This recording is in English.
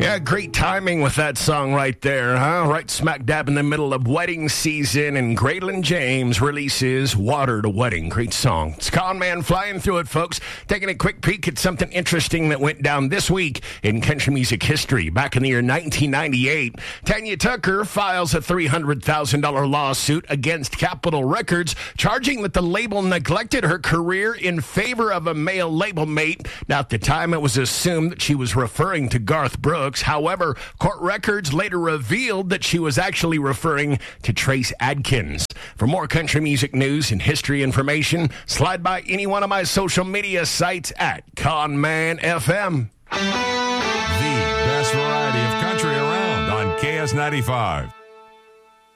Yeah, great timing with that song right there, huh? Right smack dab in the middle of wedding season, and Graydon James releases Water to Wedding. Great song. It's Con Man flying through it, folks. Taking a quick peek at something interesting that went down this week in country music history. Back in the year 1998, Tanya Tucker files a $300,000 lawsuit against Capitol Records, charging that the label neglected her career in favor of a male label mate. Now, at the time, it was assumed that she was referring to Garth Brooks. However, court records later revealed that she was actually referring to Trace Adkins. For more country music news and history information, slide by any one of my social media sites at ConManFM. The best variety of country around on KS95.